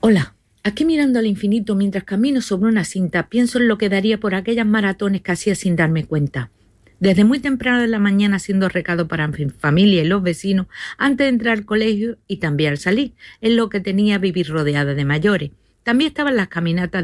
Hola, aquí mirando al infinito mientras camino sobre una cinta, pienso en lo que daría por aquellas maratones que hacía sin darme cuenta. Desde muy temprano de la mañana haciendo recado para mi familia y los vecinos, antes de entrar al colegio y también al salir, en lo que tenía vivir rodeada de mayores. También estaban las caminatas